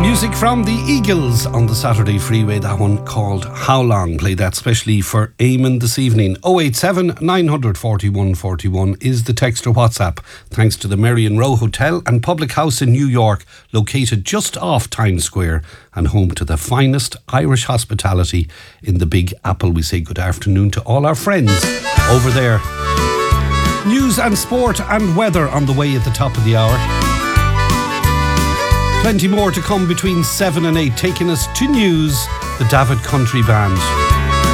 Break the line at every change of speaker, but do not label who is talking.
Music from the Eagles on the Saturday Freeway. That one called How Long. Play that specially for Eamon this evening. 087 941 41 is the text or WhatsApp. Thanks to the Marion Row Hotel and Public House in New York, located just off Times Square and home to the finest Irish hospitality in the Big Apple. We say good afternoon to all our friends over there. News and sport and weather on the way at the top of the hour. Plenty more to come between 7 and 8, taking us to news, the David Country Band.